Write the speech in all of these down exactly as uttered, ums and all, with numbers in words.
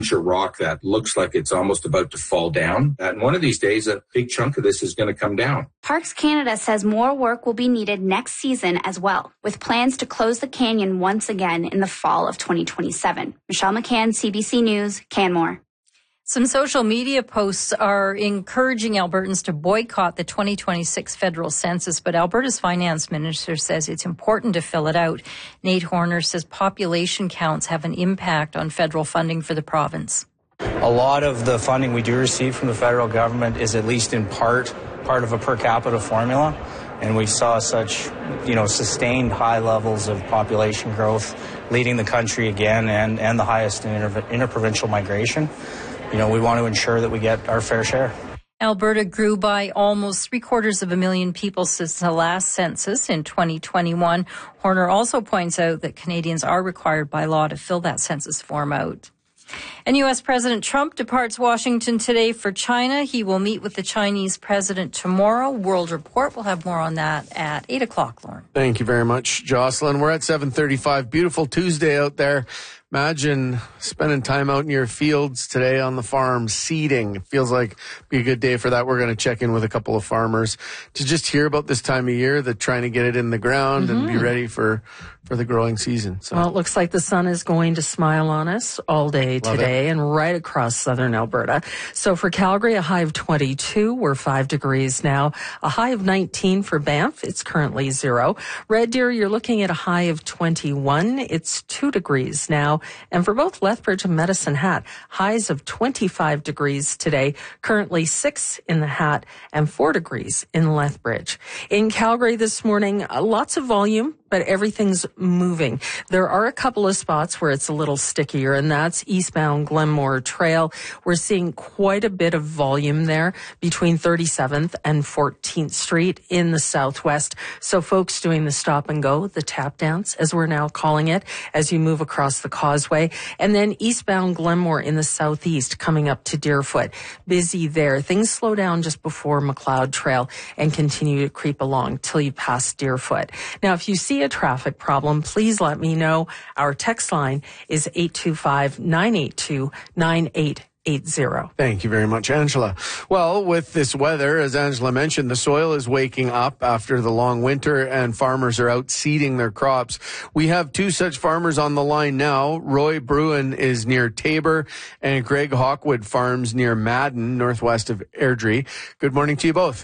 rock that looks like it's almost about to fall down. And one of these days, a big chunk of this is going to come down. Parks Canada says more work will be needed next season as well, with plans to close the canyon once again in the fall of twenty twenty-seven. Michelle McCann, C B C News, Canmore. Some social media posts are encouraging Albertans to boycott the twenty twenty-six federal census, but Alberta's finance minister says it's important to fill it out. Nate Horner says population counts have an impact on federal funding for the province. A lot of the funding we do receive from the federal government is at least in part part of a per capita formula, and we saw such, you know, sustained high levels of population growth leading the country again, and, and the highest in inter- interprovincial migration. You know, we want to ensure that we get our fair share. Alberta grew by almost three quarters of a million people since the last census in twenty twenty-one. Horner also points out that Canadians are required by law to fill that census form out. And U S. President Trump departs Washington today for China. He will meet with the Chinese president tomorrow. World Report will have more on that at eight o'clock, Lauren. Thank you very much, Jocelyn. We're at seven thirty-five. Beautiful Tuesday out there. Imagine spending time out in your fields today on the farm, seeding. It feels like it'd be a good day for that. We're going to check in with a couple of farmers to just hear about this time of year, that trying to get it in the ground mm-hmm. and be ready for, for the growing season. So. Well, it looks like the sun is going to smile on us all day Love today it. and right across southern Alberta. So for Calgary, a high of twenty-two. We're five degrees now. A high of nineteen for Banff. It's currently zero. Red Deer, you're looking at a high of twenty-one. It's two degrees now. And for both Lethbridge and Medicine Hat, highs of twenty-five degrees today, currently six in the Hat and four degrees in Lethbridge. In Calgary this morning, uh, lots of volume, but everything's moving. There are a couple of spots where it's a little stickier, and that's eastbound Glenmore Trail. We're seeing quite a bit of volume there between thirty-seventh and fourteenth Street in the southwest. So folks doing the stop and go, the tap dance, as we're now calling it, as you move across the causeway. And then eastbound Glenmore in the southeast coming up to Deerfoot. Busy there. Things slow down just before McLeod Trail and continue to creep along till you pass Deerfoot. Now, if you see a traffic problem, please let me know. Our text line is eight two five, nine eight two, nine eight eight zero. Thank you very much, Angela. Well, with this weather, as Angela mentioned, the soil is waking up after the long winter and farmers are out seeding their crops. We have two such farmers on the line now. Roy Bruin is near Tabor and Greg Hawkwood farms near Madden, northwest of Airdrie. Good morning to you both.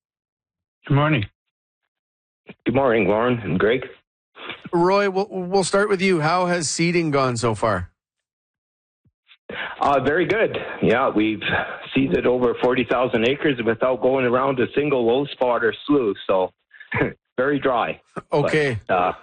Good morning. Good morning, Lauren and Greg. Roy, we'll, we'll start with you. How has seeding gone so far? Uh, very good. Yeah, we've seeded over forty thousand acres without going around a single low spot or slough, so very dry. Okay. But, uh,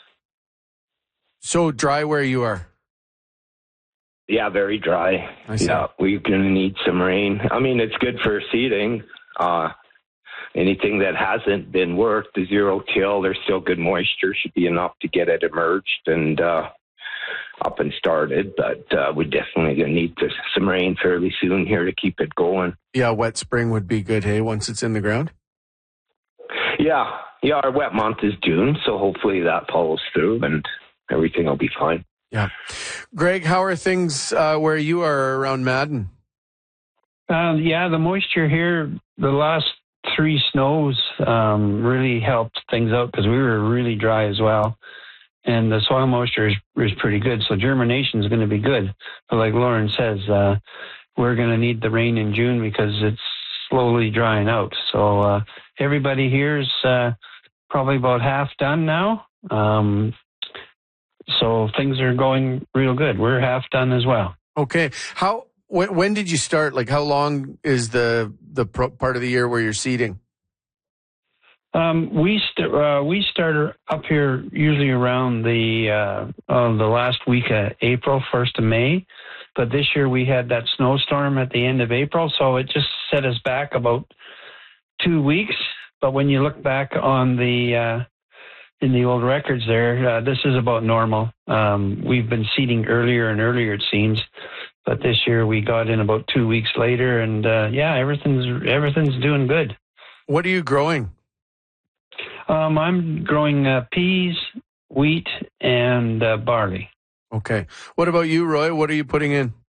so dry where you are? Yeah, very dry. I see. Yeah, we're going to need some rain. I mean, it's good for seeding. Uh, anything that hasn't been worked, the zero till, there's still good moisture, should be enough to get it emerged and uh, up and started. But uh, we're definitely going to need to, some rain fairly soon here to keep it going. Yeah, wet spring would be good, hey, once it's in the ground? Yeah, yeah, our wet month is June, so hopefully that follows through and everything will be fine. Yeah. Greg, how are things uh, where you are around Madden? Uh, yeah, the moisture here, the last three snows um, really helped things out because we were really dry as well. And the soil moisture is, is pretty good, so germination is going to be good. But like Lauren says, uh, we're going to need the rain in June because it's slowly drying out. So uh, everybody here is uh, probably about half done now. Um, so things are going real good. We're half done as well. Okay. How when, when did you start? Like, how long is the the pro- part of the year where you're seeding? Um, we st- uh, we start up here usually around the uh, uh, the last week of April, first of May. But this year we had that snowstorm at the end of April, so it just set us back about two weeks. But when you look back on the uh, in the old records there, uh, this is about normal. Um, we've been seeding earlier and earlier, it seems. But this year we got in about two weeks later, and uh, yeah, everything's everything's doing good. What are you growing? Um, I'm growing uh, peas, wheat, and uh, barley. Okay. What about you, Roy? What are you putting in?